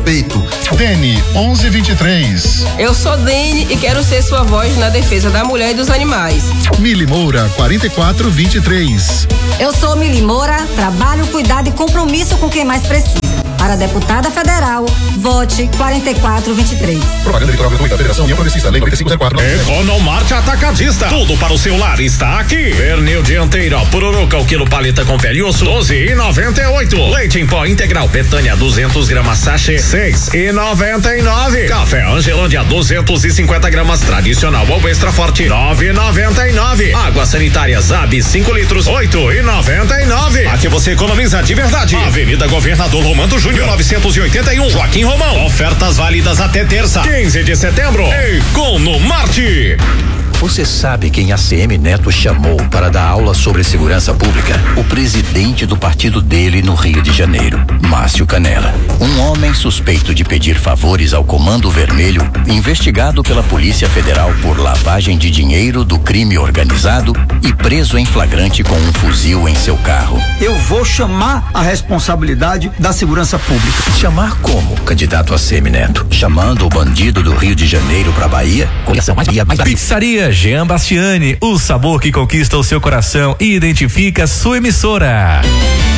respeito. Dene 1123. Eu sou Dene e quero ser sua voz na defesa da mulher e dos animais. Mili Moura 4423. Eu sou Mili Moura, trabalho, cuidado e compromisso com quem mais precisa. Para deputada federal, vote 4423. Propaganda eleitoral gratuita, Federação União Progressista, Lei 9504. Economarte Atacadista, tudo para o celular está aqui. Pernil dianteiro, pururuca, o quilo paleta com pele e osso, 12,98. Leite em pó integral, Betânia, 200 gramas sachê, 6,99. Café Angelândia, 250 gramas tradicional ou extra forte, 9,99. Água sanitária Zab, 5 litros, 8,99. Aqui você economiza de verdade. Avenida Governador Romano Júnior, 981, Joaquim Romão. Ofertas válidas até terça, 15 de setembro. Economarte. Você sabe quem a CM Neto chamou para dar aula sobre segurança pública? O presidente do partido dele no Rio de Janeiro, Márcio Canela. Um homem suspeito de pedir favores ao Comando Vermelho, investigado pela Polícia Federal por lavagem de dinheiro do crime organizado e preso em flagrante com um fuzil em seu carro. Eu vou chamar a responsabilidade da segurança pública. Chamar como, candidato a CM Neto? Chamando o bandido do Rio de Janeiro pra Bahia? Pizzaria Jean Bastiani, o sabor que conquista o seu coração e identifica sua emissora.